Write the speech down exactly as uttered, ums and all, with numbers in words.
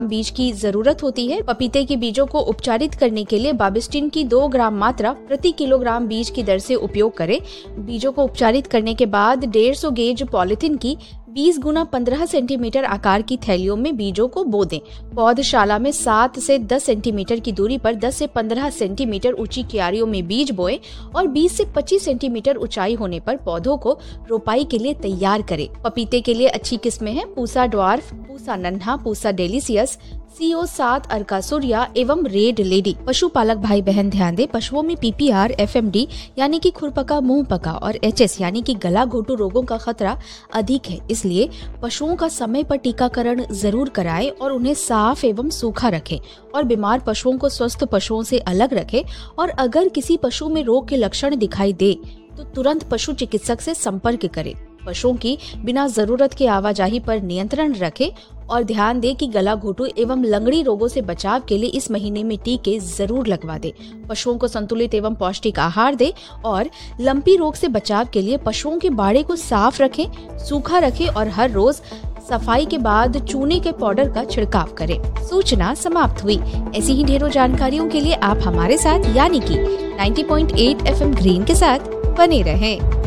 बीज की जरूरत होती है। पपीते के बीजों को उपचारित करने के लिए बाबिस्टिन की दो ग्राम मात्रा प्रति किलोग्राम बीज की दर से उपयोग करें। बीजों को उपचारित करने के बाद डेढ़ सौ गेज पॉलिथीन की बीस गुना पंद्रह सेंटीमीटर आकार की थैलियों में बीजों को बो दें। पौधशाला में सात से दस सेंटीमीटर की दूरी पर दस से पंद्रह सेंटीमीटर ऊंची क्यारियों में बीज बोएं और बीस से पच्चीस सेंटीमीटर ऊंचाई होने पर पौधों को रोपाई के लिए तैयार करें। पपीते के लिए अच्छी किस्में हैं पूसा ड्वार्फ, पूसा नन्हा, पूसा डेलिसियस, सीओ सात अर्कासुरिया एवं रेड लेडी। पशुपालक भाई बहन ध्यान दें, पशुओं में पीपीआर, एफएमडी यानी कि खुरपका, मुंह पका और एचएस यानी कि गला घोटू रोगों का खतरा अधिक है। इसलिए पशुओं का समय पर टीकाकरण जरूर कराएं और उन्हें साफ एवं सूखा रखें और बीमार पशुओं को स्वस्थ पशुओं से अलग रखें। और अगर किसी पशु में रोग के लक्षण दिखाई दे तो तुरंत पशु चिकित्सक से संपर्क करें। पशुओं की बिना जरूरत के आवाजाही पर नियंत्रण रखें और ध्यान दें कि गला घोटू एवं लंगड़ी रोगों से बचाव के लिए इस महीने में टीके जरूर लगवा दें। पशुओं को संतुलित एवं पौष्टिक आहार दें और लंपी रोग से बचाव के लिए पशुओं के बाड़े को साफ रखें, सूखा रखें और हर रोज सफाई के बाद चूने के पाउडर का छिड़काव करें। सूचना समाप्त हुई। ऐसी ही ढेरों जानकारियों के लिए आप हमारे साथ यानी कि नब्बे पॉइंट आठ एफएम ग्रीन के साथ बने रहें।